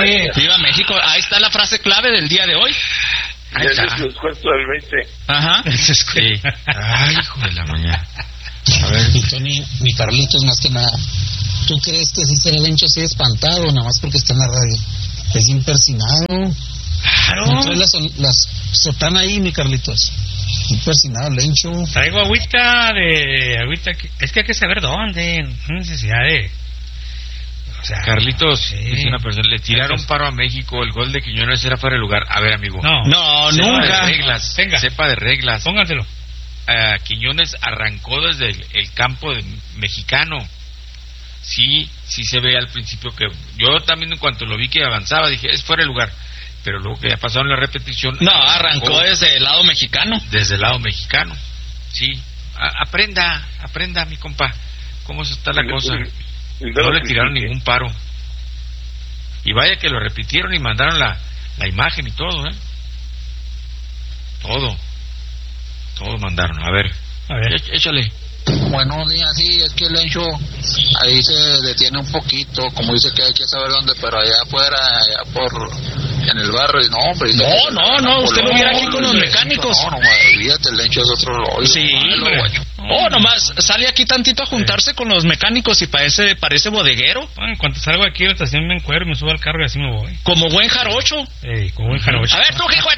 ¡Viva México! Ahí está la frase clave del día de hoy. Ahí está. Es el descuento del 20. Ajá. Sí. Ay, hijo de la mañana. A ver, mi Tony, mi Carlitos, más que nada. ¿Tú crees que sí será el Lencho así espantado, nada más porque está en la radio? Es impersinado. Claro. Entonces las sotana ahí, mi Carlitos. Impersinado, Lencho. Traigo agüita. Es que hay que saber dónde. No hay necesidad de. O sea, Carlitos, sí. dice una persona, le tiraron paro a México, el gol de Quiñones era fuera de lugar. A ver, amigo. No, sepa nunca. De reglas, Venga. sepa de reglas. Pónganselo. Quiñones arrancó desde el campo mexicano. Sí se ve al principio que yo también en cuanto lo vi que avanzaba dije es fuera de lugar, pero luego que ya pasaron la repetición. No, arrancó desde el lado mexicano. Desde el lado mexicano. Sí. Aprenda mi compa cómo está la cosa. No le tiraron ningún paro. Y vaya que lo repitieron y mandaron la imagen y todo, Todo mandaron. A ver. Échale. Buenos días, sí, es que el Lencho ahí se detiene un poquito, como dice que hay que saber dónde, pero allá afuera, en el barrio, no, hombre. No, usted lo viera aquí con los mecánicos. No, olvídate, el Lencho es otro rollo. Sí, nomás sale aquí tantito a juntarse con los mecánicos y parece bodeguero. En cuanto salgo aquí de la estación me encuero, me subo al carro y así me voy. Como buen jarocho. Como buen jarocho. A ver, tú, hijo de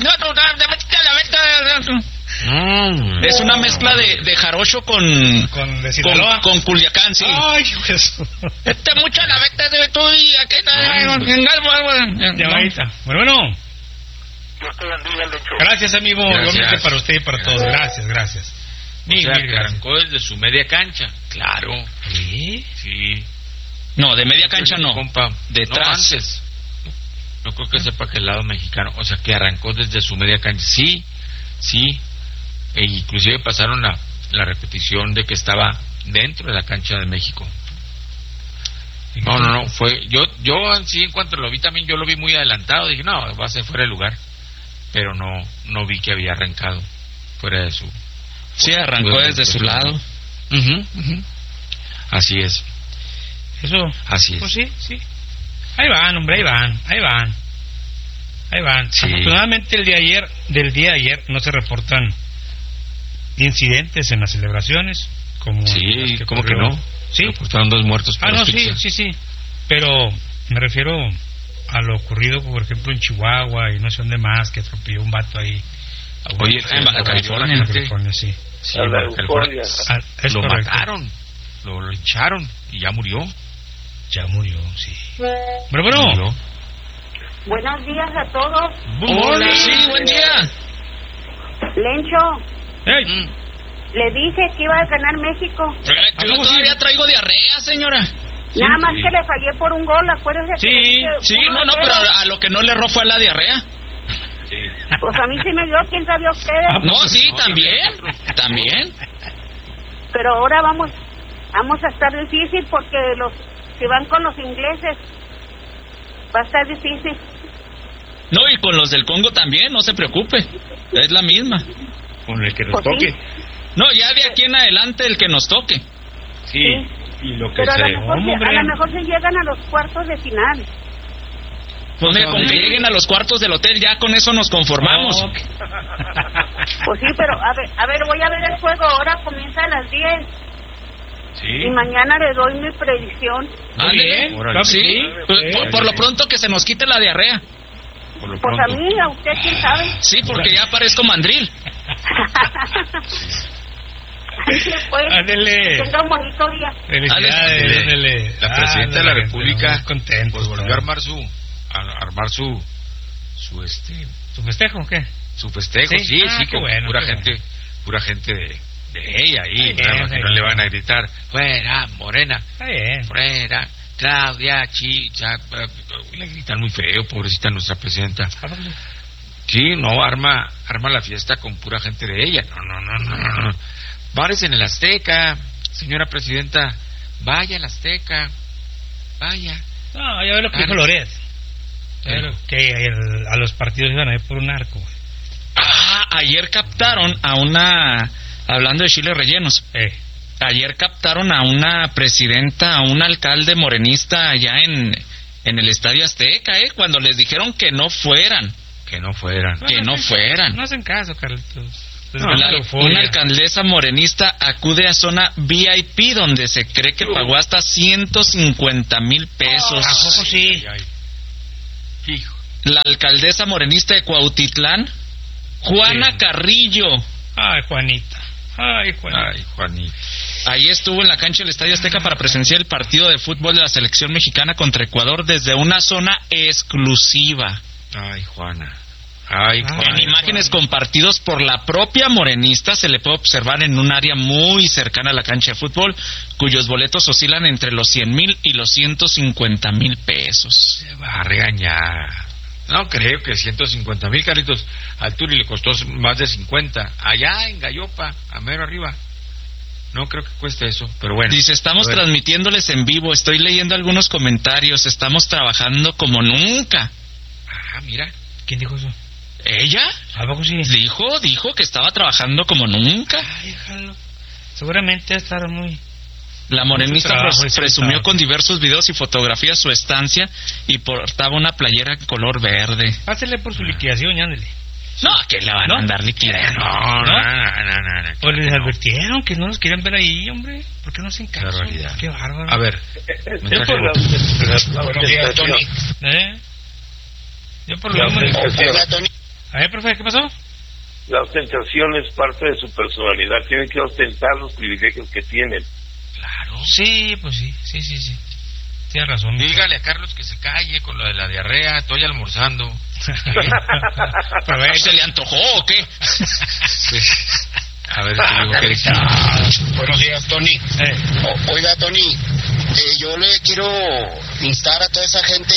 es una mezcla de jarocho con de Sinaloa. con Culiacán, sí. Ay, Jesús. Mucha la vete de tú y aquí Llamadita. Bueno. Dios te bendiga, Lencho. Gracias, amigo. Gracias. Igualmente para usted y para todos. Gracias. O sea, que gracias. arrancó desde su media cancha. Claro. ¿Sí? Sí. No, de media cancha no. Compa, Detrás. No antes. No creo que sepa que el lado mexicano, o sea, que arrancó desde su media cancha. Sí. E inclusive pasaron la repetición de que estaba dentro de la cancha de México. No, fue yo sí, en cuanto lo vi también, yo lo vi muy adelantado, dije, no, va a ser fuera de lugar, pero no vi que había arrancado fuera de su... Sí, arrancó desde su lado. Así es. Eso. Así es. Pues sí. Ahí van, hombre, ahí van. Sí. Afortunadamente del día de ayer no se reportan incidentes en las celebraciones como sí, ¿cómo que no? Sí, reportaron 2 muertos por asfixia. Sí, pero me refiero a lo ocurrido, por ejemplo, en Chihuahua y no sé dónde más, que atropelló un vato ahí. Oye, en Baja California, sí. Sí, en Baja California. Lo correcto. mataron, lo lincharon y ya murió. Ya murió, sí. Pero bueno. Murió. Buenos días a todos. Hola, sí, buen día. Lencho, Hey. le dije que iba a ganar México. Yo todavía traigo diarrea, señora. Nada más que le fallé por un gol, acuérdese. Sí, no, pero a lo que no le erró fue a la diarrea. Pues a mí sí me dio, quién sabe ustedes. No, sí, también. Pero ahora vamos a estar difícil porque si van con los ingleses, va a estar difícil. No, y con los del Congo también, no se preocupe. Es la misma. Con el que nos Pues sí. toque. No, ya de aquí en adelante el que nos toque. Sí. Y lo que Pero a se... lo mejor se llegan a los cuartos de final. Pues con que lleguen a los cuartos del hotel, ya con eso nos conformamos. No. Pues sí, pero a ver, voy a ver el juego. Ahora comienza a las 10. Sí. Y mañana le doy mi predicción. Ándele. Órale. Sí, por lo pronto que se nos quite la diarrea. Por lo Pues a pronto. mí, a usted, ¿quién sabe? Sí, porque ya parezco mandril. Pues, Ándele. tenga un bonito día. Felicidades, ándele. La presidenta de la República contento, pues volvió a armar su festejo, ¿o qué? su festejo, sí, qué con bueno, pura gente de ella ahí, Está bien, que no le van a gritar fuera Morena, Está bien. fuera Claudia Chicha, le gritan muy feo, pobrecita nuestra presidenta. Sí, no, arma la fiesta con pura gente de ella. No. Párese en el Azteca, señora presidenta, vaya al Azteca, vaya. No, ya ve lo que dijo Loret. Que a los partidos iban a ir por un arco. Ayer captaron a una, hablando de chiles rellenos, ayer captaron a una presidenta, a un alcalde morenista allá en en el Estadio Azteca, cuando les dijeron que no fueran. Que no fueran. No hacen caso, Carlitos. Una alcaldesa morenista acude a zona VIP donde se cree que pagó hasta 150,000 pesos. ¿A poco sí? Hijo. La alcaldesa morenista de Cuautitlán, Juana Carrillo. Ay, Juanita. Ahí estuvo en la cancha del Estadio Azteca para presenciar el partido de fútbol de la selección mexicana contra Ecuador desde una zona exclusiva. Ay, Juana. En imágenes compartidos por la propia morenista se le puede observar en un área muy cercana a la cancha de fútbol, cuyos boletos oscilan entre los 100,000 y los 150,000 pesos. Se va a regañar. No creo que 150,000, Carlitos. Al Turi le costó más de 50. Allá en Gallopa, a mero arriba. No creo que cueste eso, pero bueno. Dice, estamos transmitiéndoles en vivo, estoy leyendo algunos comentarios, estamos trabajando como nunca. Ah, mira. ¿Quién dijo eso? ¿Ella? ¿A poco sí? Dijo que estaba trabajando como nunca. Ay, déjalo. Seguramente va a estar muy... La morenista presumió con diversos videos y fotografías su estancia y portaba una playera en color verde. Pásele por su liquidación, ándele. No, que la van a andar liquidando. No. Pues les advirtieron que no los querían ver ahí, hombre. ¿Por qué no hacen caso? Barbaridad. Qué bárbaro. A ver. Buenos días, Tony. Yo por lo menos... A ver, profe, ¿qué pasó? La ostentación es parte de su personalidad. Tienen que ostentar los privilegios que tienen. Claro. Sí, pues sí. Tienes razón. Dígale a Carlos que se calle con lo de la diarrea. Estoy almorzando. Pero a ver, ¿se le antojó o qué? A ver, ¿qué dice? Buenos días, Tony. Oiga, Tony, yo le quiero instar a toda esa gente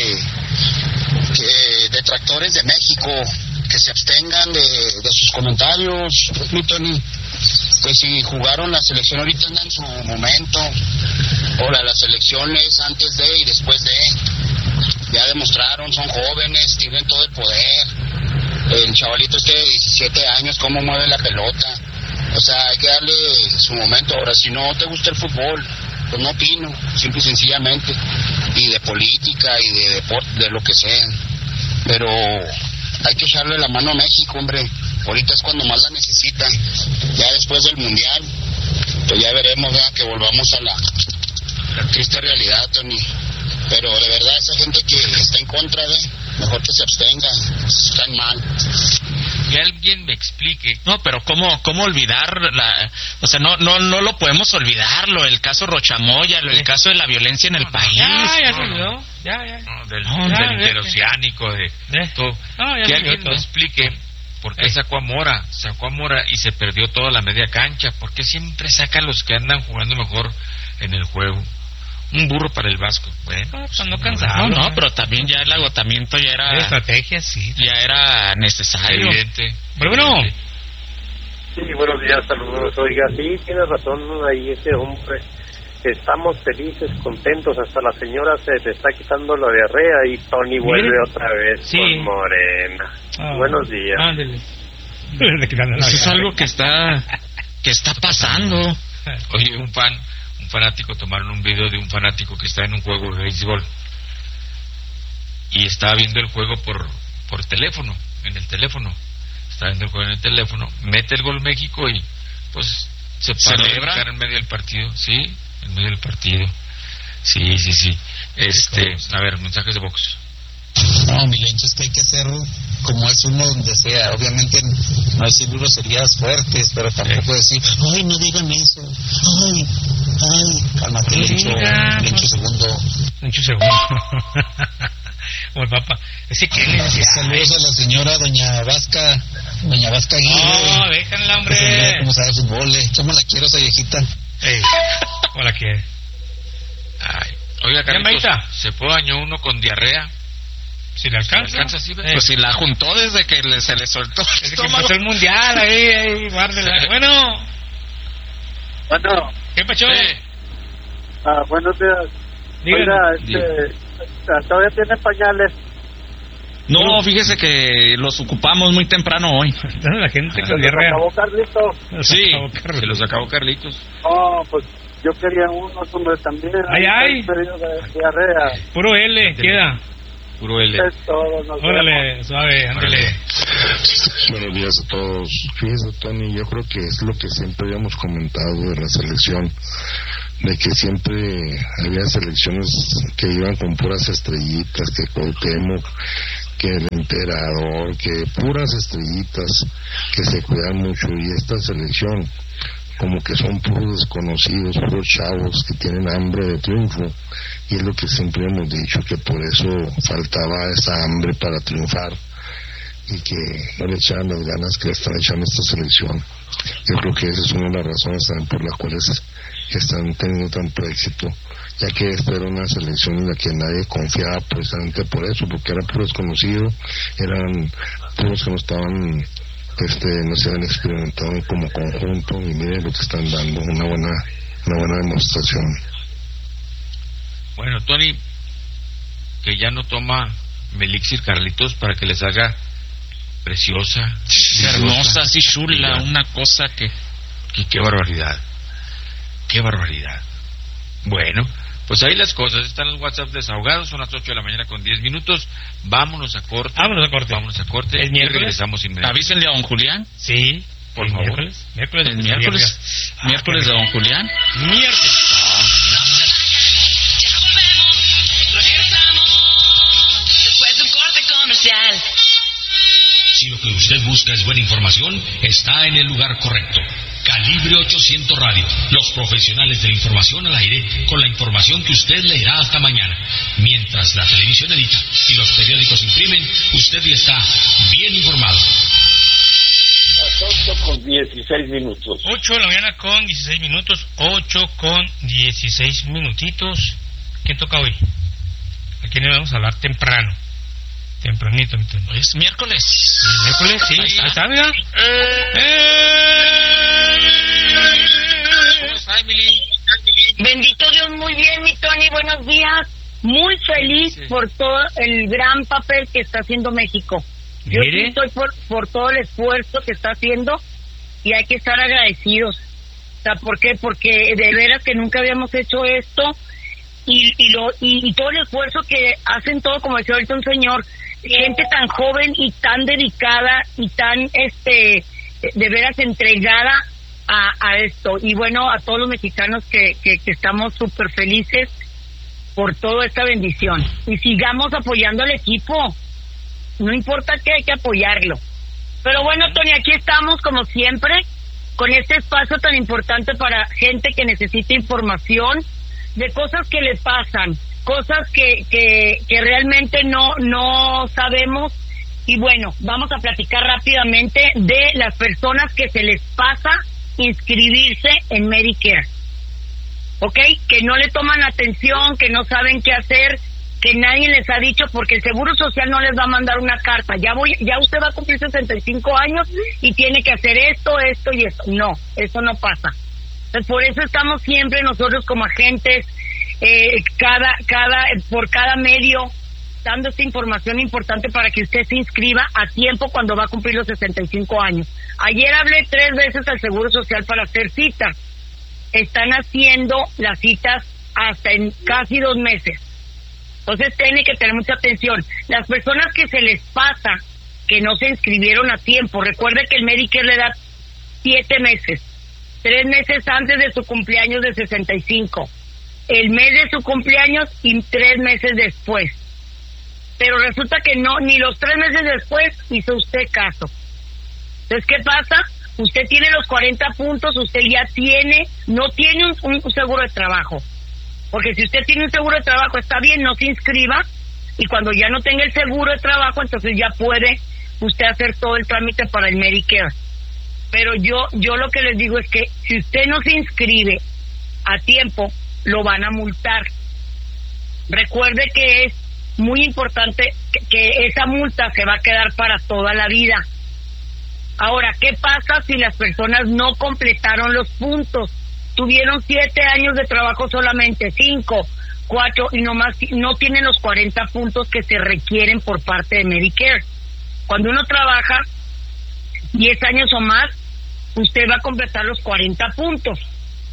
detractores de México que se abstengan de sus comentarios, mi Tony. Pues si jugaron la selección ahorita anda en su momento, ahora las elecciones antes de y después de, ya demostraron, son jóvenes, tienen todo el poder. El chavalito de 17 años, cómo mueve la pelota, o sea, hay que darle su momento. Ahora, si no te gusta el fútbol, pues no opino, simple y sencillamente, y de política y de deporte, de lo que sea, pero hay que echarle la mano a México, hombre. Ahorita es cuando más la necesita. Ya después del Mundial, pues ya veremos, ¿verdad?, que volvamos a la triste realidad, Tony. Pero de verdad, esa gente que está en contra de, mejor que se abstenga, están mal. Que alguien me explique. No, pero ¿cómo olvidar o sea, no lo podemos olvidarlo, el caso Rochamoya, el caso de la violencia en el país. Ya se olvidó. Ya. Del interoceánico, de todo. Que alguien me explique por qué sacó a Mora y se perdió toda la media cancha. ¿Por qué siempre saca a los que andan jugando mejor en el juego? Un burro para el Vasco. Bueno, cuando cansado. No, pero también ya el agotamiento ya era... Estrategia, sí. Ya era necesario. Evidente. Bueno. Sí, buenos días, saludos. Oiga, sí, tiene razón ahí ese hombre. Estamos felices, contentos. Hasta la señora se le está quitando la diarrea y Tony vuelve otra vez con Morena. Buenos días. Ándele. Eso es algo que está pasando. Oye, un fanático, tomaron un video de un fanático que está en un juego de béisbol y estaba viendo el juego por teléfono, en el teléfono. Está viendo el juego en el teléfono, mete el gol México y pues se celebra en medio del partido. Sí, en medio del partido. Sí. A ver, mensajes de box. No, mi Lencho, es que hay que hacer como es uno donde sea. Obviamente no decir groserías fuertes, pero tampoco decir, ay, no digan eso. Ay, cálmate, Lencho segundo. Como el papá. Ese que le decía. Saludos a la señora doña Vasca Aguirre. No, déjenla, hombre. ¿Cómo sabe fútbol? ¿Cómo la quiero esa viejita? ¿Cómo la quiere? Ay, oiga, Carlitos, ¿se puede bañar uno con diarrea? Si le alcanza, sí, pues si la juntó desde que se le soltó el estómago. Que pasó el mundial, ahí, guárdela. Bueno. ¿Qué pasó? Buenos días. Oiga, ¿todavía tiene pañales? No, fíjese que los ocupamos muy temprano hoy. La gente con diarrea. ¿Se los acabó Carlitos? Sí, se los acabó Carlitos. Pues Yo quería unos, hombre, también. Ay. Diarrea. Puro L, queda. Puro L. Es todo. Órale, suave, ándale. Buenos días a todos. Fíjese, Tony, yo creo que es lo que siempre habíamos comentado de la selección, de que siempre había selecciones que iban con puras estrellitas, que Cuauhtémoc, que el Emperador, que puras estrellitas, que se cuidan mucho, y esta selección como que son puros desconocidos, puros chavos que tienen hambre de triunfo, y es lo que siempre hemos dicho, que por eso faltaba esa hambre para triunfar y que no le echaban las ganas que le están echando esta selección. Yo creo que esa es una de las razones también por las cuales están teniendo tanto éxito, ya que esta era una selección en la que nadie confiaba precisamente por eso, porque era puro desconocido, eran puros que no estaban no se habían experimentado como conjunto, y miren lo que están dando, una buena demostración. Bueno, Tony, que ya no toma Melixir Carlitos para que les haga preciosa, hermosa, así chula, una cosa que qué barbaridad, qué barbaridad. Bueno, pues ahí las cosas, están los WhatsApp desahogados, son las 8 de la mañana con 10 minutos, vámonos a corte. Vámonos a corte. ¿Es miércoles? Y regresamos inmediatamente. Avísenle a don Julián. Sí, por favor. Miércoles de don Julián. Si lo que usted busca es buena información, está en el lugar correcto. Calibre 800 Radio, los profesionales de la información al aire, con la información que usted leerá hasta mañana. Mientras la televisión edita y los periódicos imprimen, usted ya está bien informado. 8 de la mañana con 16 minutos. 8 con 16 minutitos. ¿Quién toca hoy? ¿A quién le vamos a hablar temprano? Tempranito. Es miércoles. Miércoles, sí. Ahí está, mira. ¿Cómo está, Emily? Bendito Dios, muy bien, mi Tony, buenos días. Muy feliz por todo el gran papel que está haciendo México. Yo sí estoy por todo el esfuerzo que está haciendo, y hay que estar agradecidos. O sea, ¿por qué? Porque de veras que nunca habíamos hecho esto, y todo el esfuerzo que hacen, todo, como decía ahorita un señor, gente tan joven y tan dedicada y tan de veras entregada a esto. Y bueno, a todos los mexicanos que estamos súper felices por toda esta bendición, y sigamos apoyando al equipo, no importa qué, hay que apoyarlo. Pero bueno, Tony, aquí estamos como siempre con este espacio tan importante para gente que necesita información de cosas que le pasan, cosas que realmente no sabemos. Y bueno, vamos a platicar rápidamente de las personas que se les pasa inscribirse en Medicare, ¿ok? Que no le toman atención, que no saben qué hacer, que nadie les ha dicho, porque el Seguro Social no les va a mandar una carta, ya usted va a cumplir 65 años y tiene que hacer esto y esto. No, eso no pasa. Entonces, por eso estamos siempre nosotros como agentes, por cada medio, dando esta información importante para que usted se inscriba a tiempo cuando va a cumplir los 65 años. Ayer hablé 3 veces al Seguro Social para hacer citas. Están haciendo las citas hasta en casi 2 meses. Entonces tiene que tener mucha atención. Las personas que se les pasa, que no se inscribieron a tiempo, recuerde que el Medicare le da 7 meses. 3 meses antes de su cumpleaños de 65. El mes de su cumpleaños y 3 meses después. Pero resulta que no, ni los 3 meses después hizo usted caso. Entonces, ¿qué pasa? Usted tiene los 40 puntos, usted ya no tiene un seguro de trabajo. Porque si usted tiene un seguro de trabajo, está bien, no se inscriba, y cuando ya no tenga el seguro de trabajo, entonces ya puede usted hacer todo el trámite para el Medicare. Pero yo lo que les digo es que si usted no se inscribe a tiempo, lo van a multar. Recuerde que es muy importante que esa multa se va a quedar para toda la vida. Ahora, ¿qué pasa si las personas no completaron los puntos? Tuvieron 7 años de trabajo solamente, 5, 4, y nomás no tienen los 40 puntos que se requieren por parte de Medicare. Cuando uno trabaja 10 años o más, usted va a completar los 40 puntos.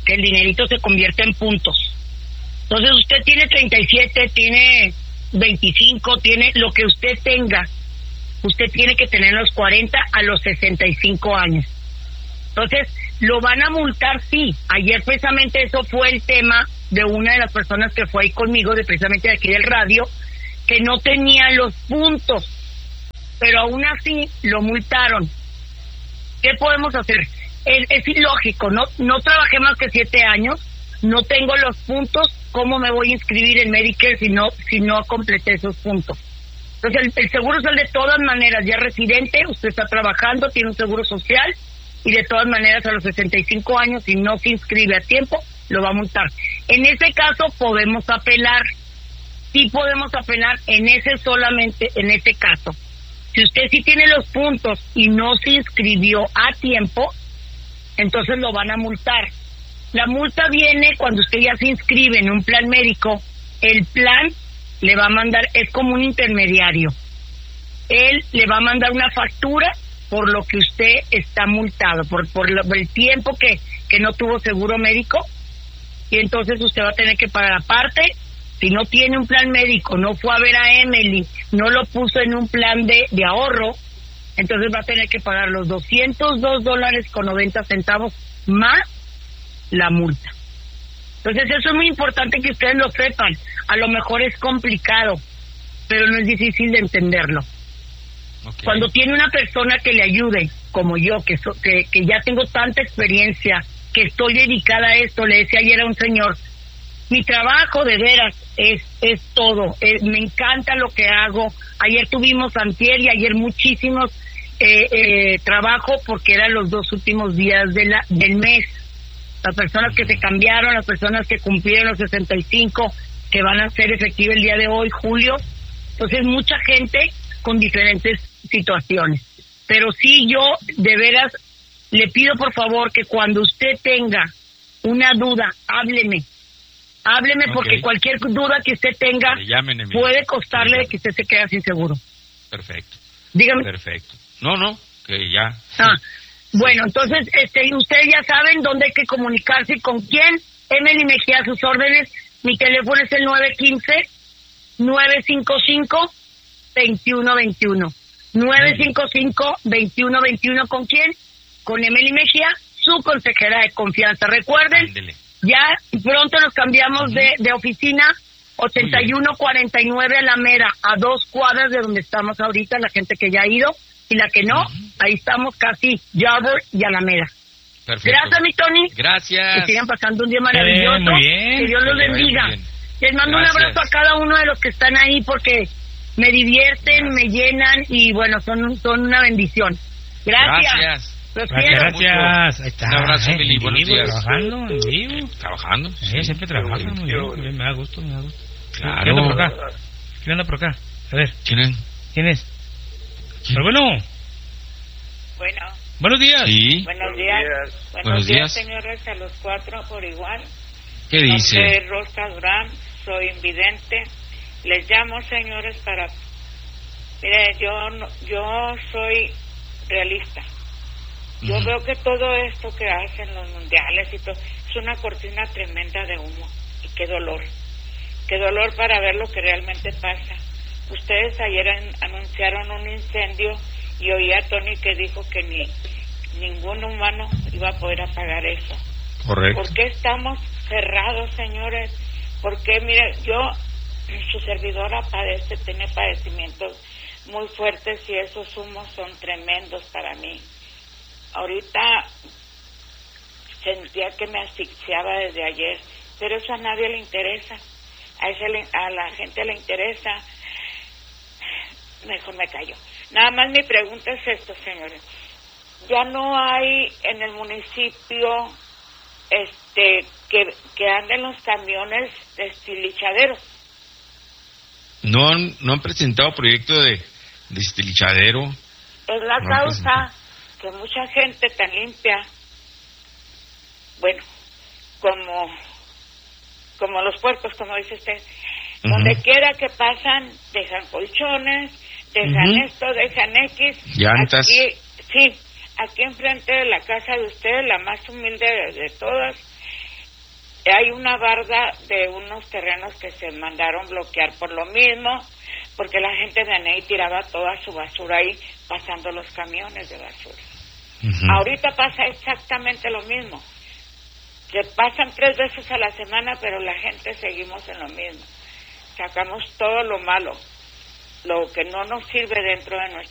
que el dinerito se convierte en puntos. Entonces usted tiene 37, tiene 25, tiene lo que usted tenga. Usted tiene que tener los 40 a los 65 años. Entonces, lo van a multar, sí. Ayer precisamente eso fue el tema de una de las personas que fue ahí conmigo, precisamente de aquí del radio, que no tenía los puntos, pero aún así lo multaron. ¿Qué podemos hacer? Es ilógico, no trabajé más que 7 años, no tengo los puntos, ¿cómo me voy a inscribir en Medicare si no completé esos puntos? Entonces el seguro social de todas maneras, ya residente, usted está trabajando, tiene un seguro social, y de todas maneras a los 65 años, si no se inscribe a tiempo, lo va a multar. En ese caso podemos apelar, sí podemos apelar solamente en ese caso. Si usted sí tiene los puntos y no se inscribió a tiempo, entonces lo van a multar. La multa viene cuando usted ya se inscribe en un plan médico, el plan le va a mandar, es como un intermediario, él le va a mandar una factura por lo que usted está multado, por el tiempo que no tuvo seguro médico, y entonces usted va a tener que pagar aparte. Si no tiene un plan médico, no fue a ver a Emily, no lo puso en un plan de ahorro, entonces va a tener que pagar los $202.90 más la multa. Entonces eso es muy importante que ustedes lo sepan. A lo mejor es complicado, pero no es difícil de entenderlo. Okay. Cuando tiene una persona que le ayude, como yo, que ya tengo tanta experiencia, que estoy dedicada a esto, le decía ayer a un señor, mi trabajo de veras es todo, me encanta lo que hago. Ayer tuvimos antier y ayer muchísimos trabajo porque eran los 2 últimos días del mes. Las personas que se cambiaron, las personas que cumplieron los 65, que van a ser efectivos el día de hoy, julio. Entonces mucha gente con diferentes situaciones. Pero sí, yo de veras le pido por favor que cuando usted tenga una duda, hábleme, okay, porque cualquier duda que usted tenga puede costarle de que usted se quede sin seguro. Perfecto. Dígame. Perfecto. No, que ya. Bueno, entonces ustedes ya saben dónde hay que comunicarse y con quién. Emily Mejía, a sus órdenes. Mi teléfono es el 915-955-2121. 955-2121. ¿Con quién? Con Emily Mejía, su consejera de confianza. Recuerden, ya pronto nos cambiamos de oficina. 8149 Alameda, a 2 cuadras de donde estamos ahorita, la gente que ya ha ido, y la que no, ahí estamos casi, Jarber y Alameda. Perfecto. Gracias, mi Tony. Gracias. Que sigan pasando un día maravilloso. Muy bien. Que Dios los bendiga. Les mando un abrazo a cada uno de los que están ahí porque me divierten, me llenan y bueno, son una bendición. Gracias. Gracias. Ahí está. Un abrazo, Emily. Buenos días. Trabajando en vivo. Trabajando. Sí, siempre trabaja muy bien. Me da gusto. Claro. ¿Quién anda por acá? A ver. ¿Quién es? Pero bueno. Buenos días. Sí. Buenos días. Buenos días, señores, a los 4 por igual. ¿Qué dice? Soy Rosa Durán, soy invidente. Les llamo, señores, para... Mire, yo soy realista. Yo veo que todo esto que hacen los mundiales y todo es una cortina tremenda de humo. Y qué dolor para ver lo que realmente pasa. Ustedes ayer anunciaron un incendio y oí a Tony que dijo que ningún humano iba a poder apagar eso. Correcto. ¿Por qué estamos cerrados, señores? Porque, mire, su servidora tiene padecimientos muy fuertes y esos humos son tremendos para mí. Ahorita sentía que me asfixiaba desde ayer, pero eso a nadie le interesa. A la gente le interesa. Mejor me callo. Nada más mi pregunta es esto, señores. Ya no hay en el municipio que anden los camiones destilichaderos. No han presentado proyecto de destilichadero. Es la causa que mucha gente tan limpia, bueno, como los puercos, como dice usted, donde quiera que pasan, dejan colchones, dejan esto, dejan X. Llantas. Aquí enfrente de la casa de usted, la más humilde de todas, hay una barda de unos terrenos que se mandaron bloquear por lo mismo, porque la gente de Aney tiraba toda su basura ahí, pasando los camiones de basura. Ahorita pasa exactamente lo mismo. Se pasan 3 veces a la semana, pero la gente seguimos en lo mismo. Sacamos todo lo malo, lo que no nos sirve dentro de nuestra